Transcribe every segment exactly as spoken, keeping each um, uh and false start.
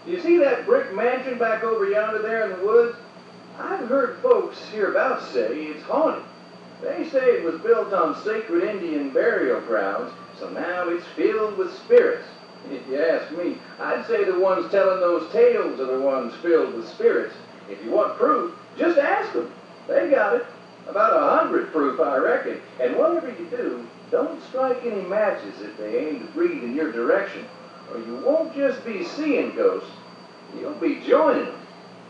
You see that brick mansion back over yonder there in the woods? I've heard folks hereabouts say it's haunted. They say it was built on sacred Indian burial grounds, so now it's filled with spirits. If you ask me, I'd say the ones telling those tales are the ones filled with spirits. If you want proof, just ask them. They got it. About a hundred proof, I reckon. And whatever you do, don't strike any matches if they aim to breathe in your direction, or you won't just be seeing ghosts, you'll be joining them.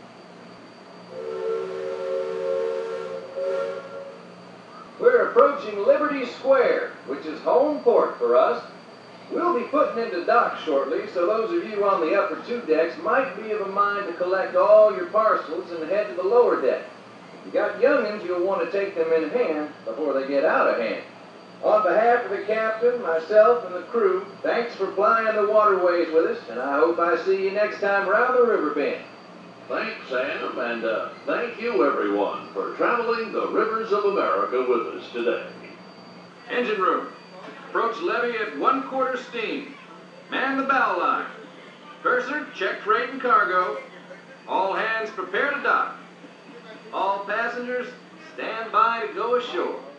We're approaching Liberty Square, which is home port for us. We'll be putting into dock shortly, so those of you on the upper two decks might be of a mind to collect all your parcels and head to the lower deck. If you got young'uns, you'll want to take them in hand before they get out of hand. On behalf of the captain, myself, and the crew, thanks for flying the waterways with us, and I hope I see you next time around the river bend. Thanks, Sam, and uh, thank you, everyone, for traveling the rivers of America with us today. Engine room. Approach levee at one quarter steam. Man the bow line. Purser, check freight and cargo. All hands prepare to dock. All passengers, stand by to go ashore.